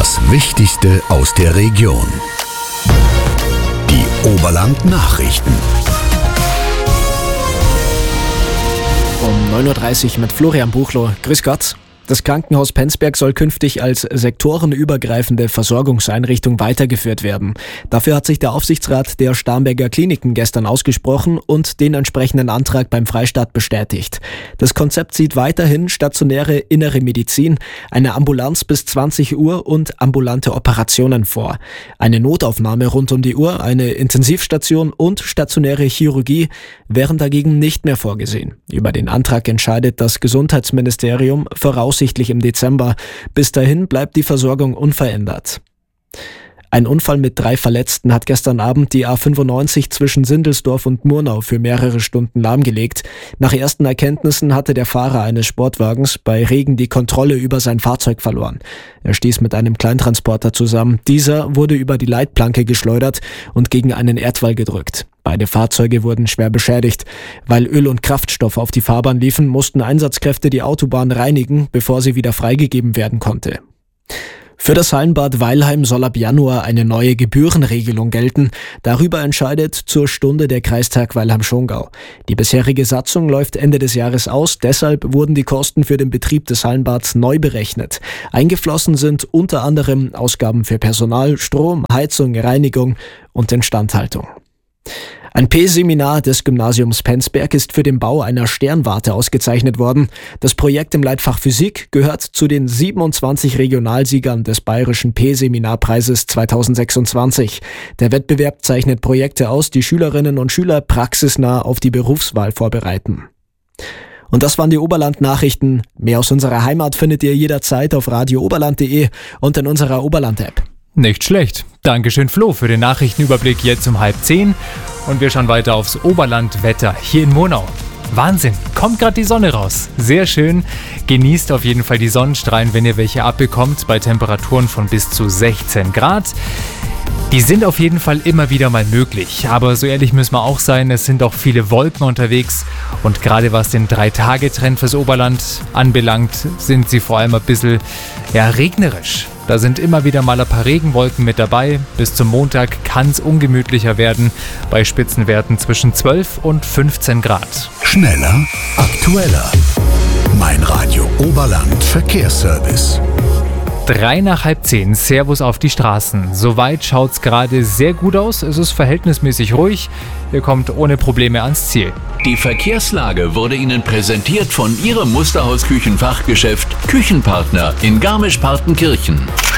Das Wichtigste aus der Region. Die Oberland-Nachrichten. Um 9.30 Uhr mit Florian Buchloh. Grüß Gott. Das Krankenhaus Penzberg soll künftig als sektorenübergreifende Versorgungseinrichtung weitergeführt werden. Dafür hat sich der Aufsichtsrat der Starnberger Kliniken gestern ausgesprochen und den entsprechenden Antrag beim Freistaat bestätigt. Das Konzept sieht weiterhin stationäre innere Medizin, eine Ambulanz bis 20 Uhr und ambulante Operationen vor. Eine Notaufnahme rund um die Uhr, eine Intensivstation und stationäre Chirurgie wären dagegen nicht mehr vorgesehen. Über den Antrag entscheidet das Gesundheitsministerium voraussichtlich im Dezember. Bis dahin bleibt die Versorgung unverändert. Ein Unfall mit 3 Verletzten hat gestern Abend die A95 zwischen Sindelsdorf und Murnau für mehrere Stunden lahmgelegt. Nach ersten Erkenntnissen hatte der Fahrer eines Sportwagens bei Regen die Kontrolle über sein Fahrzeug verloren. Er stieß mit einem Kleintransporter zusammen. Dieser wurde über die Leitplanke geschleudert und gegen einen Erdwall gedrückt. Beide Fahrzeuge wurden schwer beschädigt. Weil Öl und Kraftstoff auf die Fahrbahn liefen, mussten Einsatzkräfte die Autobahn reinigen, bevor sie wieder freigegeben werden konnte. Für das Hallenbad Weilheim soll ab Januar eine neue Gebührenregelung gelten. Darüber entscheidet zur Stunde der Kreistag Weilheim-Schongau. Die bisherige Satzung läuft Ende des Jahres aus, deshalb wurden die Kosten für den Betrieb des Hallenbads neu berechnet. Eingeflossen sind unter anderem Ausgaben für Personal, Strom, Heizung, Reinigung und Instandhaltung. Ein P-Seminar des Gymnasiums Penzberg ist für den Bau einer Sternwarte ausgezeichnet worden. Das Projekt im Leitfach Physik gehört zu den 27 Regionalsiegern des Bayerischen P-Seminarpreises 2026. Der Wettbewerb zeichnet Projekte aus, die Schülerinnen und Schüler praxisnah auf die Berufswahl vorbereiten. Und das waren die Oberland-Nachrichten. Mehr aus unserer Heimat findet ihr jederzeit auf radiooberland.de und in unserer Oberland-App. Nicht schlecht. Dankeschön Flo für den Nachrichtenüberblick jetzt um 9:30. Und wir schauen weiter aufs Oberlandwetter hier in Murnau. Wahnsinn, kommt gerade die Sonne raus. Sehr schön. Genießt auf jeden Fall die Sonnenstrahlen, wenn ihr welche abbekommt, bei Temperaturen von bis zu 16 Grad. Die sind auf jeden Fall immer wieder mal möglich. Aber so ehrlich müssen wir auch sein, es sind auch viele Wolken unterwegs. Und gerade was den 3-Tage-Trend fürs Oberland anbelangt, sind sie vor allem ein bisschen regnerisch. Da sind immer wieder mal ein paar Regenwolken mit dabei. Bis zum Montag kann es ungemütlicher werden, bei Spitzenwerten zwischen 12 und 15 Grad. Schneller, aktueller. Mein Radio Oberland Verkehrsservice. 9:03, Servus auf die Straßen. Soweit schaut's gerade sehr gut aus. Es ist verhältnismäßig ruhig. Ihr kommt ohne Probleme ans Ziel. Die Verkehrslage wurde Ihnen präsentiert von Ihrem Musterhaus-Küchenfachgeschäft Küchenpartner in Garmisch-Partenkirchen.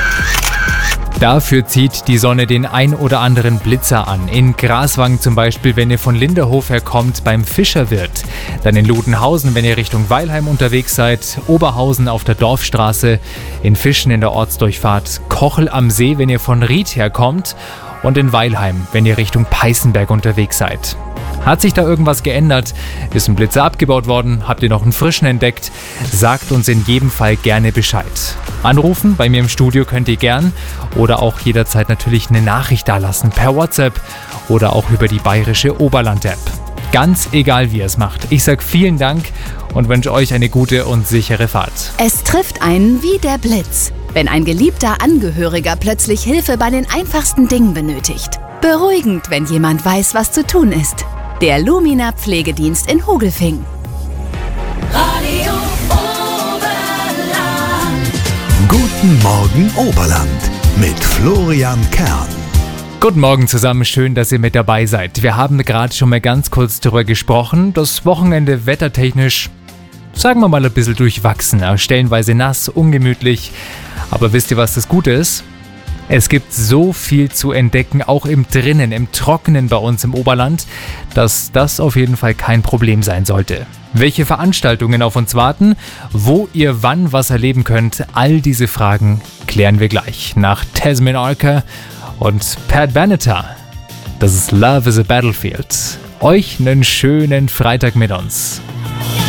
Dafür zieht die Sonne den ein oder anderen Blitzer an. In Graswang zum Beispiel, wenn ihr von Linderhof her kommt, beim Fischerwirt. Dann in Ludenhausen, wenn ihr Richtung Weilheim unterwegs seid. Oberhausen auf der Dorfstraße. In Fischen in der Ortsdurchfahrt. Kochel am See, wenn ihr von Ried her kommt. Und in Weilheim, wenn ihr Richtung Peißenberg unterwegs seid. Hat sich da irgendwas geändert? Ist ein Blitzer abgebaut worden? Habt ihr noch einen frischen entdeckt? Sagt uns in jedem Fall gerne Bescheid. Anrufen bei mir im Studio könnt ihr gern oder auch jederzeit natürlich eine Nachricht dalassen per WhatsApp oder auch über die bayerische Oberland-App. Ganz egal, wie ihr es macht. Ich sage vielen Dank und wünsche euch eine gute und sichere Fahrt. Es trifft einen wie der Blitz, wenn ein geliebter Angehöriger plötzlich Hilfe bei den einfachsten Dingen benötigt. Beruhigend, wenn jemand weiß, was zu tun ist. Der Lumina Pflegedienst in Hogelfing. Radio Oberland. Guten Morgen Oberland mit Florian Kern. Guten Morgen zusammen, schön, dass ihr mit dabei seid. Wir haben gerade schon mal ganz kurz darüber gesprochen. Das Wochenende wettertechnisch, sagen wir mal, ein bisschen durchwachsen. Stellenweise nass, ungemütlich. Aber wisst ihr, was das Gute ist? Es gibt so viel zu entdecken, auch im Drinnen, im Trockenen bei uns im Oberland, dass das auf jeden Fall kein Problem sein sollte. Welche Veranstaltungen auf uns warten, wo ihr wann was erleben könnt, all diese Fragen klären wir gleich nach Tasmin Archer und Pat Benatar. Das ist Love is a Battlefield. Euch einen schönen Freitag mit uns.